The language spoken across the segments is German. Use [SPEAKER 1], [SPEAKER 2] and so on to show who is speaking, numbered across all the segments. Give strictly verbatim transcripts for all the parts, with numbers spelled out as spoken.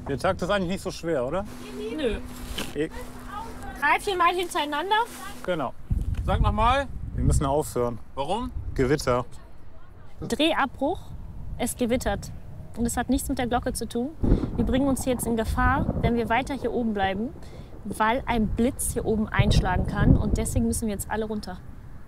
[SPEAKER 1] Der Takt ist eigentlich nicht so schwer, oder?
[SPEAKER 2] Nö.
[SPEAKER 1] E
[SPEAKER 2] Drei, vier Mal hintereinander.
[SPEAKER 1] genau.
[SPEAKER 3] Sag noch mal.
[SPEAKER 1] Wir müssen aufhören.
[SPEAKER 3] Warum?
[SPEAKER 1] Gewitter.
[SPEAKER 2] Drehabbruch. Es gewittert. Und es hat nichts mit der Glocke zu tun. Wir bringen uns jetzt in Gefahr, wenn wir weiter hier oben bleiben, weil ein Blitz hier oben einschlagen kann. Und deswegen müssen wir jetzt alle runter.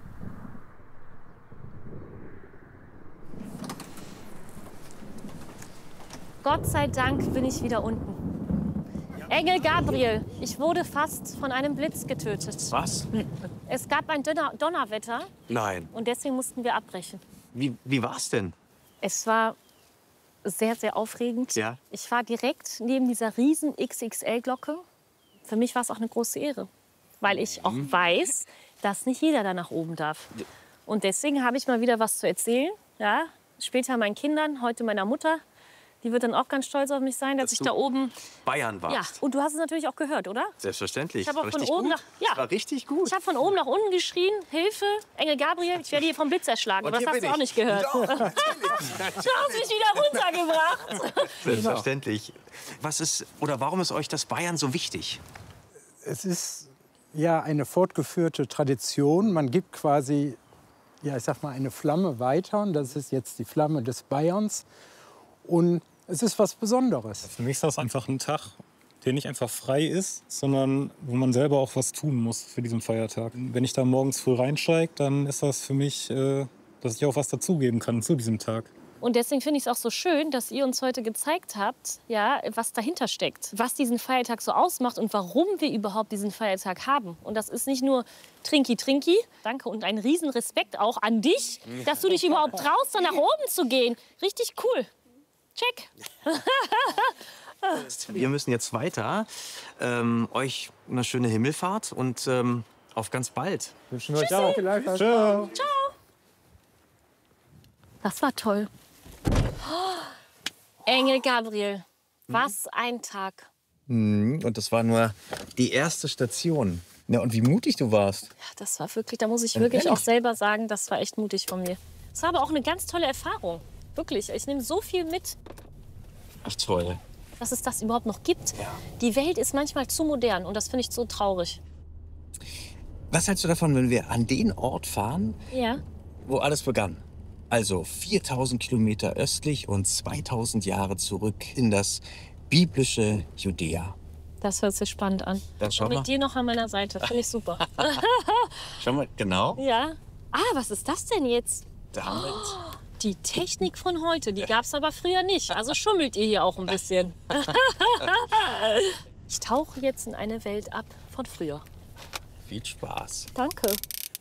[SPEAKER 2] Gott sei Dank bin ich wieder unten. Engel Gabriel, ich wurde fast von einem Blitz getötet.
[SPEAKER 4] Was?
[SPEAKER 2] Es gab ein Donner Donnerwetter
[SPEAKER 4] Nein.
[SPEAKER 2] und deswegen mussten wir abbrechen.
[SPEAKER 4] Wie, wie war's denn?
[SPEAKER 2] Es war sehr, sehr aufregend.
[SPEAKER 4] Ja.
[SPEAKER 2] Ich war direkt neben dieser riesen X X L-Glocke. Für mich war es auch eine große Ehre, weil ich auch weiß, dass nicht jeder da nach oben darf. Und deswegen habe ich mal wieder was zu erzählen. Ja, später meinen Kindern, heute meiner Mutter. Die wird dann auch ganz stolz auf mich sein, dass,
[SPEAKER 4] Dass
[SPEAKER 2] ich
[SPEAKER 4] du
[SPEAKER 2] da oben...
[SPEAKER 4] Bayern warst.
[SPEAKER 2] Ja, und du hast es natürlich auch gehört, oder?
[SPEAKER 4] Selbstverständlich.
[SPEAKER 2] Ich habe auch
[SPEAKER 4] War
[SPEAKER 2] von
[SPEAKER 4] richtig
[SPEAKER 2] oben
[SPEAKER 4] gut.
[SPEAKER 2] nach... Ja.
[SPEAKER 4] Das war richtig gut.
[SPEAKER 2] Ich habe von oben nach unten geschrien, Hilfe, Engel Gabriel, ich werde hier vom Blitz erschlagen.
[SPEAKER 4] Und
[SPEAKER 2] Aber das
[SPEAKER 4] hier
[SPEAKER 2] hast du
[SPEAKER 4] bin
[SPEAKER 2] auch
[SPEAKER 4] ich.
[SPEAKER 2] nicht gehört.
[SPEAKER 4] Doch, natürlich.
[SPEAKER 2] Du hast mich wieder runtergebracht.
[SPEAKER 4] Selbstverständlich. Was ist oder warum ist euch das Bayern so wichtig?
[SPEAKER 5] Es ist ja eine fortgeführte Tradition. Man gibt quasi, ja, ich sag mal, eine Flamme weiter. Und das ist jetzt die Flamme des Bayerns. Und es ist was Besonderes.
[SPEAKER 1] Für mich ist das einfach ein Tag, der nicht einfach frei ist, sondern wo man selber auch was tun muss für diesen Feiertag. Wenn ich da morgens früh reinsteige, dann ist das für mich, äh, dass ich auch was dazugeben kann zu diesem Tag.
[SPEAKER 2] Und deswegen finde ich es auch so schön, dass ihr uns heute gezeigt habt, ja, was dahinter steckt. Was diesen Feiertag so ausmacht und warum wir überhaupt diesen Feiertag haben. Und das ist nicht nur Trinki Trinki. Danke und ein riesen Respekt auch an dich, dass du dich überhaupt traust, da nach oben zu gehen. Richtig cool. Check.
[SPEAKER 4] Wir müssen jetzt weiter. Ähm, euch eine schöne Himmelfahrt und ähm, auf ganz bald.
[SPEAKER 1] Wünschen wir euch auch. Ciao.
[SPEAKER 2] Ciao. Das war toll. Oh, Engel Gabriel, was ein Tag.
[SPEAKER 4] Mhm, und das war nur die erste Station. Ja, und wie mutig du warst.
[SPEAKER 2] Ja, das war wirklich, da muss ich wirklich auch selber sagen, das war echt mutig von mir. Es war aber auch eine ganz tolle Erfahrung. Wirklich, ich nehme so viel mit.
[SPEAKER 4] Ach toll.
[SPEAKER 2] Dass es das überhaupt noch gibt.
[SPEAKER 4] Ja.
[SPEAKER 2] Die Welt ist manchmal zu modern und das finde ich so traurig.
[SPEAKER 4] Was hältst du davon, wenn wir an den Ort fahren,
[SPEAKER 2] Ja.
[SPEAKER 4] wo alles begann? Also viertausend Kilometer östlich und zweitausend Jahre zurück in das biblische Judäa.
[SPEAKER 2] Das hört sich spannend an.
[SPEAKER 4] Dann schau
[SPEAKER 2] Und mit
[SPEAKER 4] mal.
[SPEAKER 2] dir noch an meiner Seite, finde ich super.
[SPEAKER 4] Schau mal, genau.
[SPEAKER 2] Ja. Ah, was ist das denn jetzt?
[SPEAKER 4] Damit.
[SPEAKER 2] Die Technik von heute, die gab es aber früher nicht. Also schummelt ihr hier auch ein bisschen. Ich tauche jetzt in eine Welt ab von früher.
[SPEAKER 4] Viel Spaß.
[SPEAKER 2] Danke.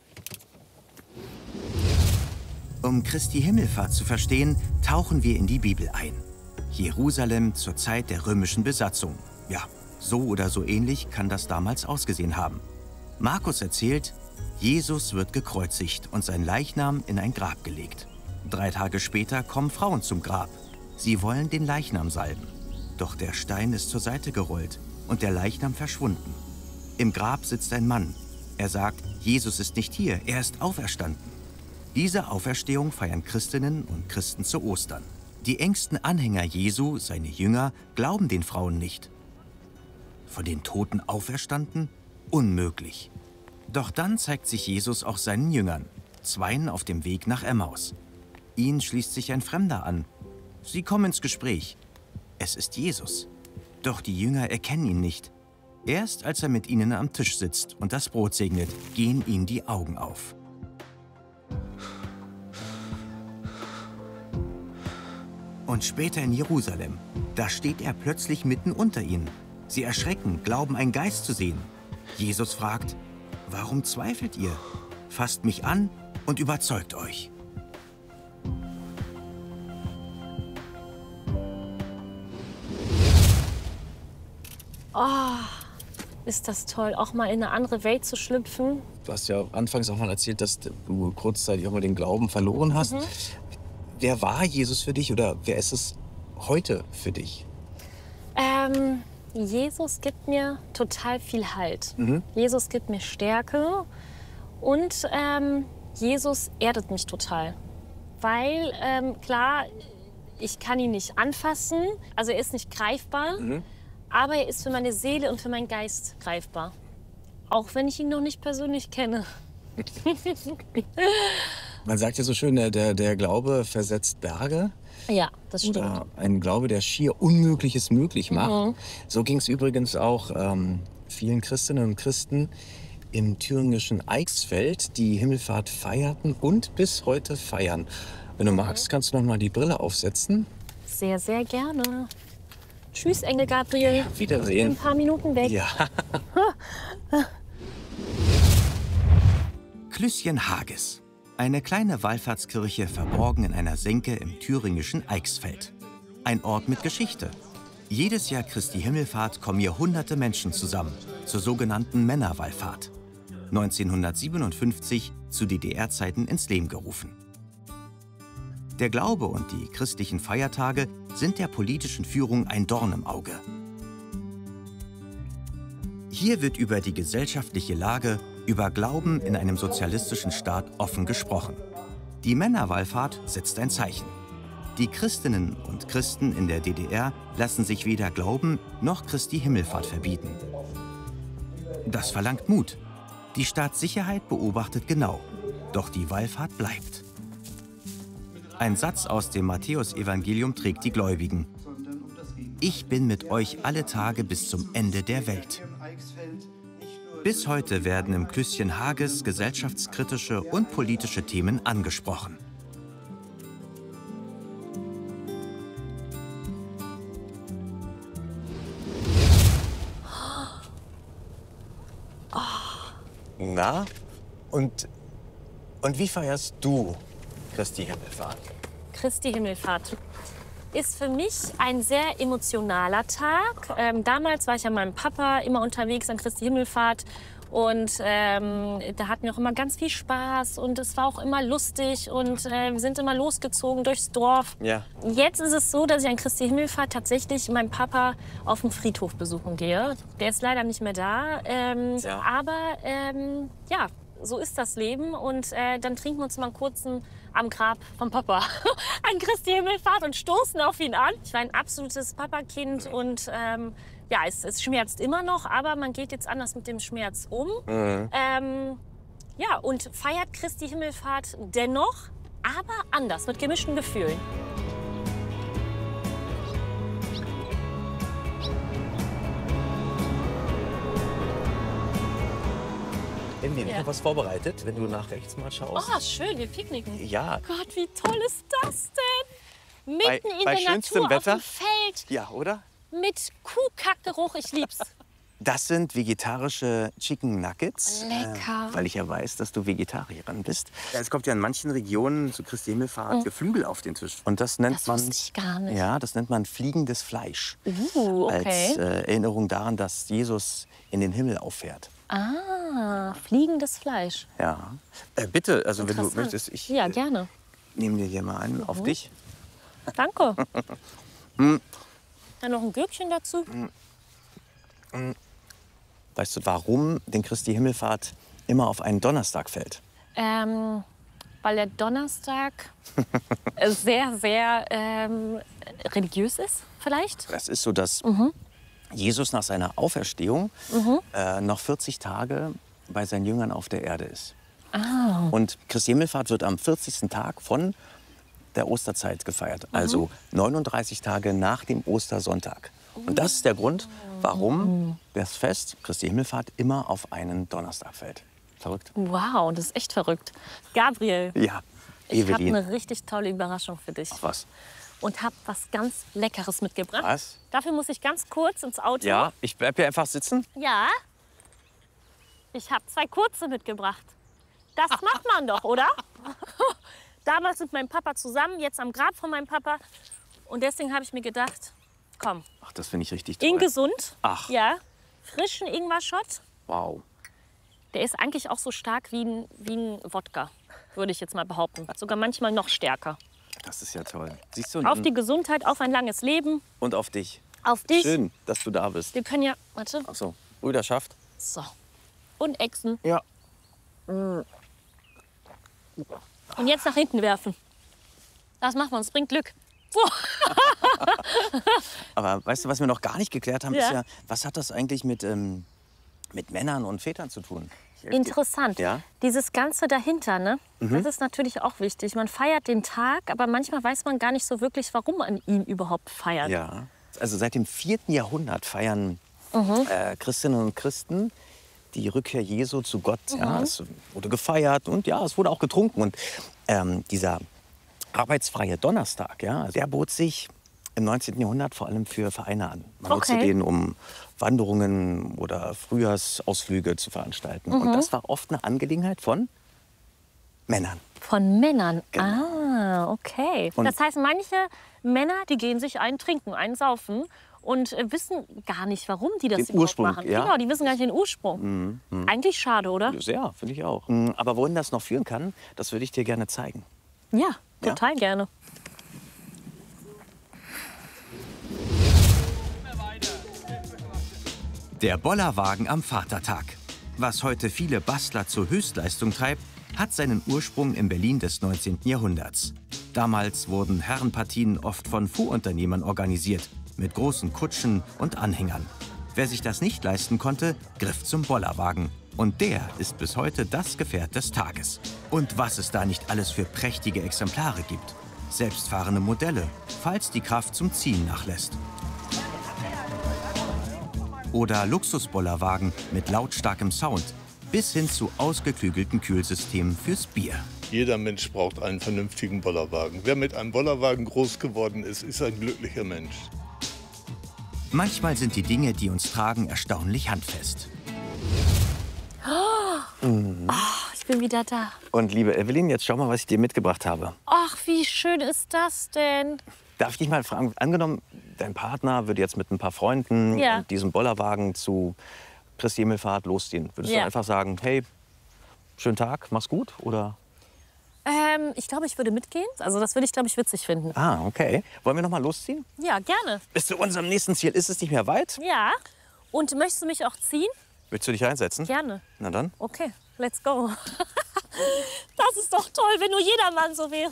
[SPEAKER 6] Um Christi Himmelfahrt zu verstehen, tauchen wir in die Bibel ein. Jerusalem zur Zeit der römischen Besatzung. Ja, so oder so ähnlich kann das damals ausgesehen haben. Markus erzählt, Jesus wird gekreuzigt und sein Leichnam in ein Grab gelegt. Drei Tage später kommen Frauen zum Grab. Sie wollen den Leichnam salben. Doch der Stein ist zur Seite gerollt und der Leichnam verschwunden. Im Grab sitzt ein Mann. Er sagt, Jesus ist nicht hier, er ist auferstanden. Diese Auferstehung feiern Christinnen und Christen zu Ostern. Die engsten Anhänger Jesu, seine Jünger, glauben den Frauen nicht. Von den Toten auferstanden? Unmöglich. Doch dann zeigt sich Jesus auch seinen Jüngern, zweien auf dem Weg nach Emmaus. Ihnen schließt sich ein Fremder an. Sie kommen ins Gespräch. Es ist Jesus. Doch die Jünger erkennen ihn nicht. Erst als er mit ihnen am Tisch sitzt und das Brot segnet, gehen ihnen die Augen auf. Und später in Jerusalem, da steht er plötzlich mitten unter ihnen. Sie erschrecken, glauben, einen Geist zu sehen. Jesus fragt, warum zweifelt ihr? Fasst mich an und überzeugt euch.
[SPEAKER 2] Oh, ist das toll, auch mal in eine andere Welt zu schlüpfen.
[SPEAKER 4] Du hast ja anfangs auch mal erzählt, dass du kurzzeitig auch mal den Glauben verloren hast.
[SPEAKER 2] Mhm.
[SPEAKER 4] Wer war Jesus für dich oder wer ist es heute für dich?
[SPEAKER 2] Ähm, Jesus gibt mir total viel Halt.
[SPEAKER 4] Mhm.
[SPEAKER 2] Jesus gibt mir Stärke und ähm, Jesus erdet mich total. Weil, ähm, klar, Ich kann ihn nicht anfassen, also er ist nicht greifbar,
[SPEAKER 4] Mhm.
[SPEAKER 2] aber er ist für meine Seele und für meinen Geist greifbar. Auch wenn ich ihn noch nicht persönlich kenne.
[SPEAKER 4] Man sagt ja so schön, der, der, der Glaube versetzt Berge.
[SPEAKER 2] Ja, das stimmt.
[SPEAKER 4] Oder ein Glaube, der schier Unmögliches möglich macht.
[SPEAKER 2] Mhm.
[SPEAKER 4] So ging es übrigens auch ähm, vielen Christinnen und Christen im thüringischen Eichsfeld, die Himmelfahrt feierten und bis heute feiern. Wenn du magst, kannst du noch mal die Brille aufsetzen.
[SPEAKER 2] Sehr, sehr gerne. Tschüss, Engel Gabriel. Bin
[SPEAKER 4] Wiedersehen.
[SPEAKER 2] ein paar Minuten weg.
[SPEAKER 4] Ja.
[SPEAKER 6] Klüsschen Hages. Eine kleine Wallfahrtskirche verborgen in einer Senke im thüringischen Eichsfeld. Ein Ort mit Geschichte. Jedes Jahr Christi Himmelfahrt kommen hier hunderte Menschen zusammen zur sogenannten Männerwallfahrt. neunzehnhundertsiebenundfünfzig zu D D R-Zeiten ins Leben gerufen. Der Glaube und die christlichen Feiertage sind der politischen Führung ein Dorn im Auge. Hier wird über die gesellschaftliche Lage, über Glauben in einem sozialistischen Staat offen gesprochen. Die Männerwallfahrt setzt ein Zeichen. Die Christinnen und Christen in der D D R lassen sich weder Glauben noch Christi Himmelfahrt verbieten. Das verlangt Mut. Die Staatssicherheit beobachtet genau, doch die Wallfahrt bleibt. Ein Satz aus dem Matthäusevangelium trägt die Gläubigen. Ich bin mit euch alle Tage bis zum Ende der Welt. Bis heute werden im Klüsschen Hages gesellschaftskritische und politische Themen angesprochen.
[SPEAKER 4] Na? Und, und wie feierst du Christi Himmelfahrt?
[SPEAKER 2] Christi Himmelfahrt ist für mich ein sehr emotionaler Tag. Ähm, damals war ich ja mit meinem Papa immer unterwegs an Christi Himmelfahrt. Und ähm, da hatten wir auch immer ganz viel Spaß und es war auch immer lustig und äh, wir sind immer losgezogen durchs Dorf.
[SPEAKER 4] Ja.
[SPEAKER 2] Jetzt ist es so, dass ich an Christi Himmelfahrt tatsächlich meinen Papa auf dem Friedhof besuchen gehe. Der ist leider nicht mehr da, ähm,
[SPEAKER 4] Ja.
[SPEAKER 2] aber ähm, ja, so ist das Leben und äh, dann trinken wir uns mal einen kurzen am Grab vom Papa an Christi Himmelfahrt und stoßen auf ihn an. Ich war ein absolutes Papakind und ähm, ja, es, es schmerzt immer noch, aber man geht jetzt anders mit dem Schmerz um.
[SPEAKER 4] Mhm.
[SPEAKER 2] Ähm, ja, und feiert Christi Himmelfahrt dennoch, aber anders, mit gemischten Gefühlen.
[SPEAKER 4] Emily, ich
[SPEAKER 2] Ja.
[SPEAKER 4] habe was vorbereitet, wenn du nach rechts mal schaust.
[SPEAKER 2] Oh, schön, wir picknicken.
[SPEAKER 4] Ja,
[SPEAKER 2] Gott, wie toll ist das denn? Mitten
[SPEAKER 4] Bei-
[SPEAKER 2] in
[SPEAKER 4] bei
[SPEAKER 2] der
[SPEAKER 4] schönstem
[SPEAKER 2] Natur, auf
[SPEAKER 4] Wetter?
[SPEAKER 2] dem Feld,
[SPEAKER 4] ja, oder?
[SPEAKER 2] mit Kuhkackgeruch, ich lieb's.
[SPEAKER 4] Das sind vegetarische Chicken Nuggets.
[SPEAKER 2] Lecker.
[SPEAKER 4] Äh, weil ich ja weiß, dass du Vegetarierin bist. Ja, es kommt ja in manchen Regionen zu Christi Himmelfahrt Geflügel auf den Tisch. Und das nennt
[SPEAKER 2] Das
[SPEAKER 4] man.
[SPEAKER 2] wusste ich gar nicht.
[SPEAKER 4] Ja, das nennt man fliegendes Fleisch.
[SPEAKER 2] Uh,
[SPEAKER 4] Als
[SPEAKER 2] okay.
[SPEAKER 4] äh, Erinnerung daran, dass Jesus in den Himmel auffährt.
[SPEAKER 2] Ah, fliegendes Fleisch.
[SPEAKER 4] Ja. Äh, bitte, also wenn du
[SPEAKER 2] Interessant.
[SPEAKER 4] möchtest, ich
[SPEAKER 2] Ja,
[SPEAKER 4] äh,
[SPEAKER 2] gerne.
[SPEAKER 4] nehme dir hier mal einen auf dich.
[SPEAKER 2] Danke.
[SPEAKER 4] Hm.
[SPEAKER 2] Dann noch ein Gürkchen dazu.
[SPEAKER 4] Weißt du, warum denn Christi Himmelfahrt immer auf einen Donnerstag fällt?
[SPEAKER 2] Ähm, weil der Donnerstag äh, sehr, sehr ähm, religiös ist, vielleicht.
[SPEAKER 4] Das ist so, dass
[SPEAKER 2] Mhm.
[SPEAKER 4] Jesus nach seiner Auferstehung äh, noch vierzig Tage bei seinen Jüngern auf der Erde ist.
[SPEAKER 2] Ah.
[SPEAKER 4] Und Christi Himmelfahrt wird am vierzigsten Tag von der Osterzeit gefeiert, also neununddreißig Tage nach dem Ostersonntag. Und das ist der Grund, warum das Fest Christi Himmelfahrt immer auf einen Donnerstag fällt. Verrückt?
[SPEAKER 2] Wow, das ist echt verrückt. Gabriel,
[SPEAKER 4] Ja,
[SPEAKER 2] ich habe
[SPEAKER 4] Evelyn.
[SPEAKER 2] eine richtig tolle Überraschung für dich.
[SPEAKER 4] Ach, was?
[SPEAKER 2] Und habe was ganz Leckeres mitgebracht.
[SPEAKER 4] Was?
[SPEAKER 2] Dafür muss ich ganz kurz ins Auto.
[SPEAKER 4] Ja, ich bleib hier einfach sitzen.
[SPEAKER 2] Ja. Ich habe zwei kurze mitgebracht. Das macht man doch, oder? Damals mit meinem Papa zusammen, jetzt am Grab von meinem Papa. Und deswegen habe ich mir gedacht, komm,
[SPEAKER 4] Ach, das finde ich richtig toll.
[SPEAKER 2] Ingesund.
[SPEAKER 4] Ach.
[SPEAKER 2] Ja. Frischen Ingwer-Shot.
[SPEAKER 4] Wow.
[SPEAKER 2] Der ist eigentlich auch so stark wie ein, wie ein Wodka, würde ich jetzt mal behaupten. Sogar manchmal noch stärker.
[SPEAKER 4] Das ist ja toll. Siehst du?
[SPEAKER 2] Auf die Gesundheit, auf ein langes Leben,
[SPEAKER 4] Und auf dich.
[SPEAKER 2] auf dich.
[SPEAKER 4] Schön, dass du da bist.
[SPEAKER 2] Wir können ja, warte,
[SPEAKER 4] Ach so, Brüderschaft.
[SPEAKER 2] so. Und Echsen.
[SPEAKER 4] Ja.
[SPEAKER 2] Und jetzt nach hinten werfen. Das machen wir uns, bringt Glück.
[SPEAKER 4] Aber weißt du, was wir noch gar nicht geklärt haben,
[SPEAKER 2] Ja.
[SPEAKER 4] ist ja, was hat das eigentlich mit, ähm, mit Männern und Vätern zu tun?
[SPEAKER 2] Interessant.
[SPEAKER 4] Ja.
[SPEAKER 2] Dieses Ganze dahinter, ne? Das ist natürlich auch wichtig. Man feiert den Tag, aber manchmal weiß man gar nicht so wirklich, warum man ihn überhaupt feiert.
[SPEAKER 4] Ja. Also seit dem vierten Jahrhundert feiern
[SPEAKER 2] Mhm.
[SPEAKER 4] äh, Christinnen und Christen die Rückkehr Jesu zu Gott. Ja, es wurde gefeiert und ja, es wurde auch getrunken. Und ähm, dieser arbeitsfreie Donnerstag, ja, der bot sich im neunzehnten Jahrhundert vor allem für Vereine an. Man nutzte
[SPEAKER 2] Okay.
[SPEAKER 4] den, um Wanderungen oder Frühjahrsausflüge zu veranstalten.
[SPEAKER 2] Mhm.
[SPEAKER 4] Und das war oft eine Angelegenheit von Männern.
[SPEAKER 2] Von Männern.
[SPEAKER 4] Genau.
[SPEAKER 2] Ah, okay.
[SPEAKER 4] Und-
[SPEAKER 2] das heißt, manche Männer, die gehen sich einen trinken, einen saufen und äh, wissen gar nicht, warum die das
[SPEAKER 4] Den
[SPEAKER 2] überhaupt
[SPEAKER 4] Ursprung,
[SPEAKER 2] machen.
[SPEAKER 4] ja.
[SPEAKER 2] Genau, die wissen gar nicht den Ursprung. Eigentlich schade, oder?
[SPEAKER 4] Sehr, finde ich auch. Mm, Aber wohin das noch führen kann, das würde ich dir gerne zeigen.
[SPEAKER 2] Ja, total gerne.
[SPEAKER 6] Der Bollerwagen am Vatertag. Was heute viele Bastler zur Höchstleistung treibt, hat seinen Ursprung im Berlin des neunzehnten Jahrhunderts. Damals wurden Herrenpartien oft von Fuhrunternehmern organisiert, mit großen Kutschen und Anhängern. Wer sich das nicht leisten konnte, griff zum Bollerwagen. Und der ist bis heute das Gefährt des Tages. Und was es da nicht alles für prächtige Exemplare gibt. Selbstfahrende Modelle, falls die Kraft zum Ziehen nachlässt. Oder Luxusbollerwagen mit lautstarkem Sound, bis hin zu ausgeklügelten Kühlsystemen fürs Bier.
[SPEAKER 3] Jeder Mensch braucht einen vernünftigen Bollerwagen. Wer mit einem Bollerwagen groß geworden ist, ist ein glücklicher Mensch.
[SPEAKER 6] Manchmal sind die Dinge, die uns tragen, erstaunlich handfest.
[SPEAKER 2] Ich bin wieder da.
[SPEAKER 4] Und liebe Evelyn, jetzt schau mal, was ich dir mitgebracht habe.
[SPEAKER 2] Ach, wie schön ist das denn?
[SPEAKER 4] Darf ich dich mal fragen, angenommen, dein Partner würde jetzt mit ein paar Freunden
[SPEAKER 2] Ja.
[SPEAKER 4] und diesem Bollerwagen zu Christi Himmelfahrt losziehen. Würdest
[SPEAKER 2] Ja.
[SPEAKER 4] du einfach sagen, hey, schönen Tag, mach's gut? Oder?
[SPEAKER 2] Ähm, ich glaube, ich würde mitgehen. Also das würde ich, glaube ich, witzig finden.
[SPEAKER 4] Ah, okay. Wollen wir noch mal losziehen?
[SPEAKER 2] Ja, gerne.
[SPEAKER 4] Bis zu unserem nächsten Ziel. Ist es nicht mehr weit?
[SPEAKER 2] Ja. Und möchtest du mich auch ziehen?
[SPEAKER 4] Willst du dich reinsetzen?
[SPEAKER 2] Gerne.
[SPEAKER 4] Na dann.
[SPEAKER 2] Okay, let's go. Das ist doch toll, wenn nur jedermann so wäre.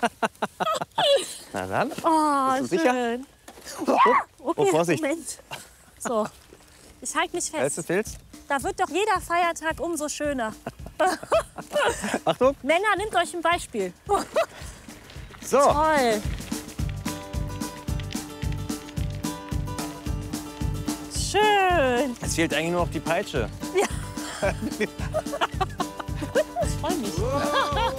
[SPEAKER 4] Na dann.
[SPEAKER 2] Oh,
[SPEAKER 4] Bist du sicher?
[SPEAKER 2] schön.
[SPEAKER 4] Okay,
[SPEAKER 2] Okay,
[SPEAKER 4] Vorsicht.
[SPEAKER 2] Moment. So, ich halte mich
[SPEAKER 4] Hältst
[SPEAKER 2] fest.
[SPEAKER 4] du Pilz?
[SPEAKER 2] Da wird doch jeder Feiertag umso schöner.
[SPEAKER 4] Achtung.
[SPEAKER 2] Männer, nehmt euch ein Beispiel.
[SPEAKER 4] So.
[SPEAKER 2] Toll. Schön.
[SPEAKER 4] Es fehlt eigentlich nur noch die Peitsche.
[SPEAKER 2] Ich freue mich.